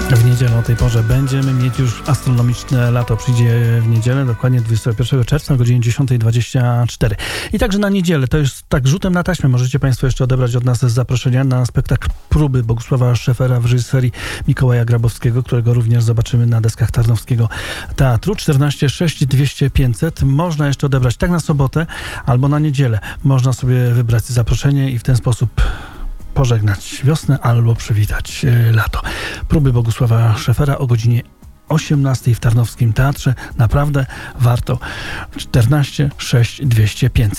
W niedzielę o tej porze będziemy mieć już astronomiczne lato. Przyjdzie w niedzielę, dokładnie 21 czerwca o godzinie 10:24. I także na niedzielę, to jest tak rzutem na taśmę, możecie Państwo jeszcze odebrać od nas zaproszenia na spektakl Próby Bogusława Szefera w reżyserii Mikołaja Grabowskiego, którego również zobaczymy na deskach Tarnowskiego Teatru. 14 6 200 500. Można jeszcze odebrać tak na sobotę albo na niedzielę. Można sobie wybrać zaproszenie i w ten sposób pożegnać wiosnę albo przywitać lato. Próby Bogusława Szefera o godzinie 18 w Tarnowskim Teatrze. Naprawdę warto. 14 6 200 500.